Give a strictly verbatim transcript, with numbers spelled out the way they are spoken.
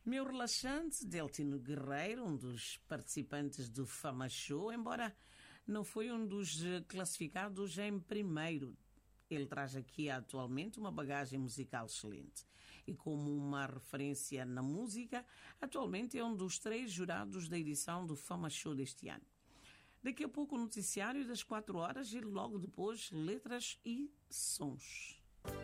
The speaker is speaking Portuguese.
Meu relaxante, Deltino Guerreiro, um dos participantes do Fama Show, embora não foi um dos classificados em primeiro. Ele traz aqui atualmente uma bagagem musical excelente e, como uma referência na música, atualmente é um dos três jurados da edição do Fama Show deste ano. Daqui a pouco o noticiário das quatro horas e logo depois letras e sons.